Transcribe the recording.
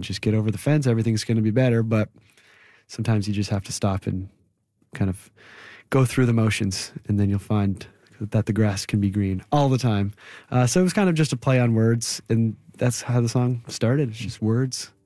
can just get over the fence, everything's going to be better. But sometimes you just have to stop and kind of go through the motions, and then you'll find that the grass can be green all the time. So it was kind of just a play on words, and that's how the song started. It's just words